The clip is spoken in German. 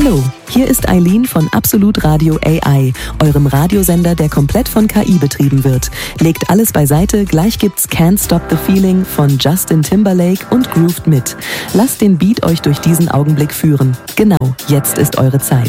Hallo, hier ist Eileen von Absolut Radio AI, eurem Radiosender, der komplett von KI betrieben wird. Legt alles beiseite, gleich gibt's Can't Stop the Feeling von Justin Timberlake und grooved mit. Lasst den Beat euch durch diesen Augenblick führen. Genau, jetzt ist eure Zeit.